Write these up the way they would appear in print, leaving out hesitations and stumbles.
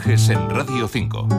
Viajes en Radio 5.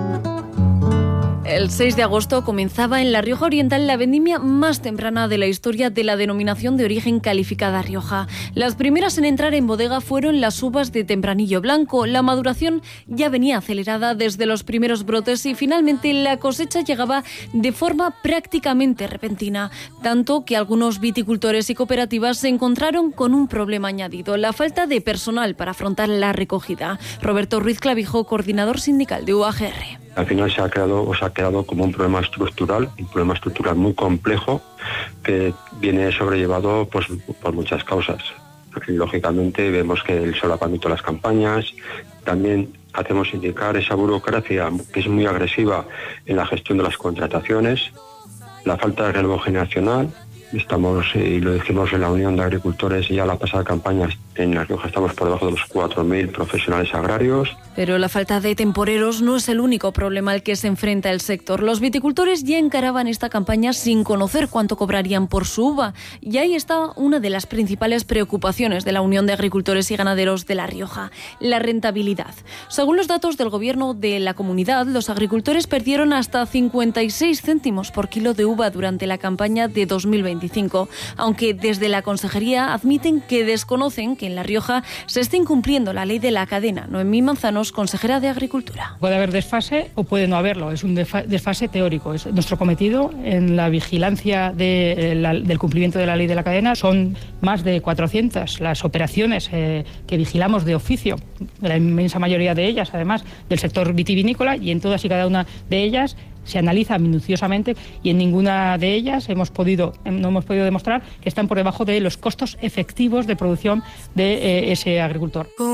El 6 de agosto comenzaba en La Rioja Oriental la vendimia más temprana de la historia de la denominación de origen calificada Rioja. Las primeras en entrar en bodega fueron las uvas de Tempranillo Blanco. La maduración ya venía acelerada desde los primeros brotes y finalmente la cosecha llegaba de forma prácticamente repentina, tanto que algunos viticultores y cooperativas se encontraron con un problema añadido: la falta de personal para afrontar la recogida. Roberto Ruiz Clavijo, coordinador sindical de UAGR. Al final se ha quedado como un problema estructural muy complejo que viene sobrellevado pues, por muchas causas. Lógicamente vemos que el solapamiento de las campañas, también hacemos indicar esa burocracia que es muy agresiva en la gestión de las contrataciones, la falta de relevo generacional. Estamos, y lo decimos en la Unión de Agricultores, ya la pasada campaña en La Rioja estamos por debajo de los 4.000 profesionales agrarios. Pero la falta de temporeros no es el único problema al que se enfrenta el sector. Los viticultores ya encaraban esta campaña sin conocer cuánto cobrarían por su uva. Y ahí está una de las principales preocupaciones de la Unión de Agricultores y Ganaderos de La Rioja: la rentabilidad. Según los datos del gobierno de la comunidad, los agricultores perdieron hasta 56 céntimos por kilo de uva durante la campaña de 2025, aunque desde la consejería admiten que desconocen que en La Rioja se está incumpliendo la ley de la cadena. Noemí Manzanos, consejera de Agricultura. Puede haber desfase o puede no haberlo, es un desfase teórico. Es nuestro cometido en la vigilancia del cumplimiento de la ley de la cadena. Son más de 400 las operaciones que vigilamos de oficio, la inmensa mayoría de ellas, además, del sector vitivinícola, y en todas y cada una de ellas se analiza minuciosamente y en ninguna de ellas no hemos podido demostrar que están por debajo de los costos efectivos de producción de ese agricultor. Con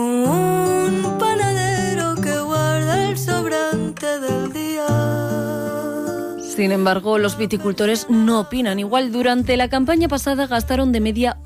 un panadero que guarda el sobrante del día. Sin embargo, los viticultores no opinan igual. Durante la campaña pasada gastaron de media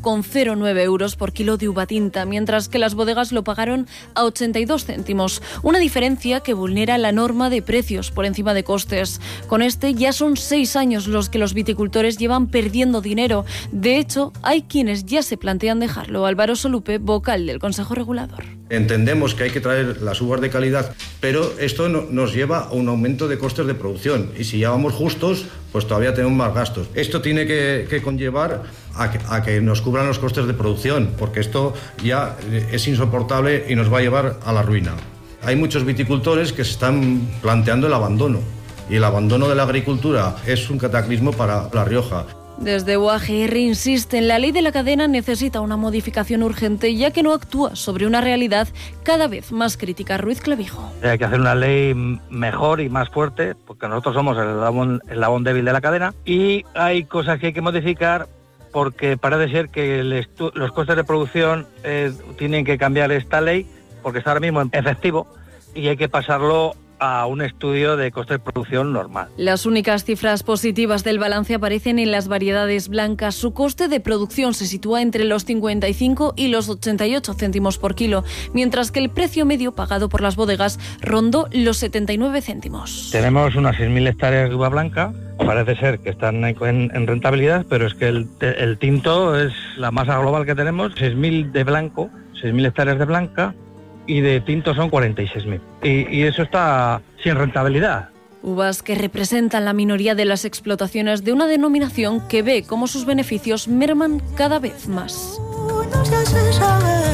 1,09 euros por kilo de uva tinta, mientras que las bodegas lo pagaron a 82 céntimos. Una diferencia que vulnera la norma de precios por encima de costes. Con este ya son 6 años los que los viticultores llevan perdiendo dinero. De hecho, hay quienes ya se plantean dejarlo. Álvaro Solupe, vocal del Consejo Regulador. Entendemos que hay que traer las uvas de calidad, pero esto nos lleva a un aumento de costes de producción, y si ya vamos justos, pues todavía tenemos más gastos. Esto tiene que conllevar a que nos cubran los costes de producción, porque esto ya es insoportable y nos va a llevar a la ruina. Hay muchos viticultores que se están planteando el abandono, y el abandono de la agricultura es un cataclismo para La Rioja. Desde UAGR insisten, la ley de la cadena necesita una modificación urgente, ya que no actúa sobre una realidad cada vez más crítica. Ruiz Clavijo. Hay que hacer una ley mejor y más fuerte, porque nosotros somos el eslabón débil de la cadena, y hay cosas que hay que modificar, porque parece ser que los costes de producción tienen que cambiar esta ley, porque está ahora mismo en efectivo y hay que pasarlo a un estudio de costes de producción normal. Las únicas cifras positivas del balance aparecen en las variedades blancas. Su coste de producción se sitúa entre los 55 y los 88 céntimos por kilo, mientras que el precio medio pagado por las bodegas rondó los 79 céntimos. Tenemos unas 6.000 hectáreas de uva blanca. Parece ser que están en rentabilidad, pero es que el tinto es la masa global que tenemos. 6.000 de blanco, 6.000 hectáreas de blanca, y de tinto son 46.000. Y eso está sin rentabilidad. Uvas que representan la minoría de las explotaciones de una denominación que ve cómo sus beneficios merman cada vez más.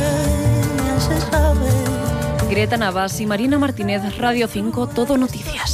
Greta Navas y Marina Martínez, Radio 5, Todo Noticias.